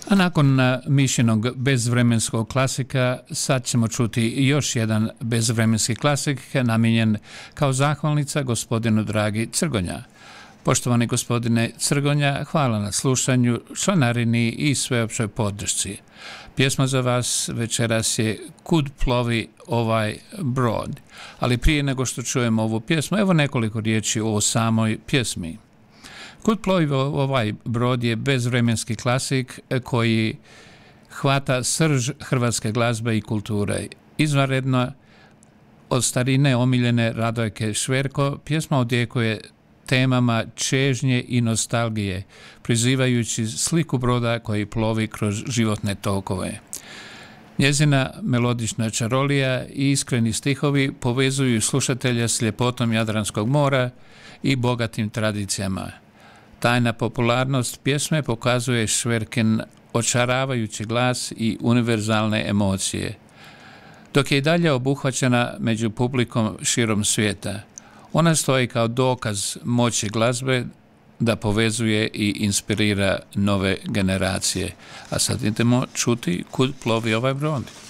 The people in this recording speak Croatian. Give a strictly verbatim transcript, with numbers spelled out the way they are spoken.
A nakon Mišinog bezvremenskog klasika, sad ćemo čuti još jedan bezvremenski klasik namijenjen kao zahvalnica gospodinu Dragi Crgonja. Poštovani gospodine Crgonja, hvala na slušanju, članarini i sveopćoj podršci. Pjesma za vas večeras je Kud plovi ovaj brod. Ali prije nego što čujemo ovu pjesmu, evo nekoliko riječi o samoj pjesmi. Kud plovi ovaj brod je bezvremenski klasik koji hvata srž hrvatske glazbe i kulture. Izvanredno od starine omiljene Radojke Šverko pjesma odjekuje temama čežnje i nostalgije, prizivajući sliku broda koji plovi kroz životne tokove. Njezina melodična čarolija i iskreni stihovi povezuju slušatelja s ljepotom Jadranskog mora i bogatim tradicijama. Tajna popularnost pjesme pokazuje Šverkin očaravajući glas i univerzalne emocije, dok je i dalje obuhvaćena među publikom širom svijeta. Ona stoji kao dokaz moći glazbe da povezuje i inspirira nove generacije. A sad idemo čuti Kud plovi ovaj brod.